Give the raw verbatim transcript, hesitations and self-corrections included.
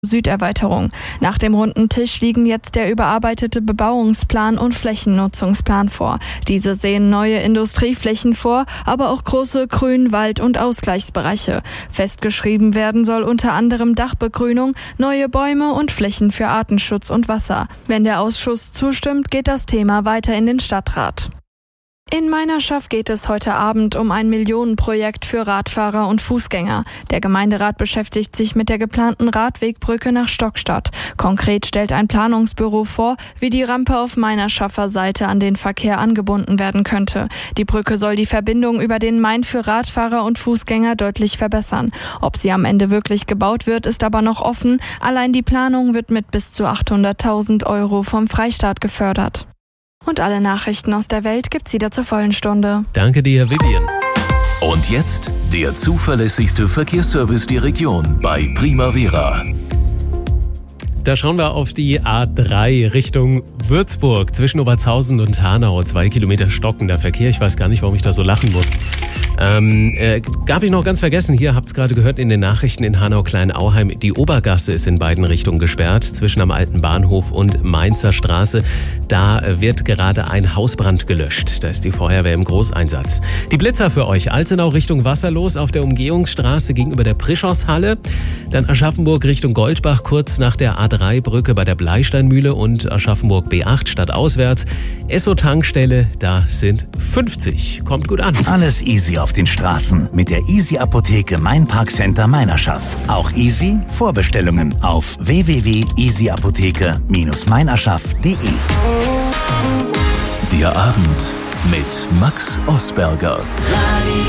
Süderweiterung. Nach dem runden Tisch liegen jetzt der überarbeitete Bebauungsplan und Flächennutzungsplan vor. Diese sehen neue Industrieflächen vor, aber auch große Grün-, Wald- und Ausgleichsbereiche. Festgeschrieben werden soll unter anderem Dachbegrünung, neue Bäume und Flächen für Artenschutz und Wasser. Wenn der Ausschuss zustimmt, geht das Thema weiter in den Stadtrat. In Meinerschaff geht es heute Abend um ein Millionenprojekt für Radfahrer und Fußgänger. Der Gemeinderat beschäftigt sich mit der geplanten Radwegbrücke nach Stockstadt. Konkret stellt ein Planungsbüro vor, wie die Rampe auf Meinerschaffer Seite an den Verkehr angebunden werden könnte. Die Brücke soll die Verbindung über den Main für Radfahrer und Fußgänger deutlich verbessern. Ob sie am Ende wirklich gebaut wird, ist aber noch offen. Allein die Planung wird mit bis zu achthunderttausend Euro vom Freistaat gefördert. Und alle Nachrichten aus der Welt gibt's wieder zur vollen Stunde. Danke dir, Vivian. Und jetzt der zuverlässigste Verkehrsservice der Region bei Primavera. Da schauen wir auf die A drei Richtung Würzburg zwischen Obertshausen und Hanau. Zwei Kilometer stockender Verkehr. Ich weiß gar nicht, warum ich da so lachen muss. Ähm, äh, gab ich noch ganz vergessen. Hier habt es gerade gehört in den Nachrichten in Hanau-Kleinauheim. Die Obergasse ist in beiden Richtungen gesperrt, zwischen am Alten Bahnhof und Mainzer Straße. Da wird gerade ein Hausbrand gelöscht. Da ist die Feuerwehr im Großeinsatz. Die Blitzer für euch. Alzenau Richtung Wasserlos auf der Umgehungsstraße gegenüber der Prischoshalle. Dann Aschaffenburg Richtung Goldbach kurz nach der A drei Brücke bei der Bleisteinmühle und Aschaffenburg B acht stadtauswärts. Esso-Tankstelle, da sind fünfzig. Kommt gut an. Alles easy auf den Straßen mit der Easy Apotheke Main Park Center Meinerschaff. Auch easy Vorbestellungen auf w w w punkt easy apotheke Bindestrich meinerschaff punkt de. Der Abend mit Max Osberger. Radio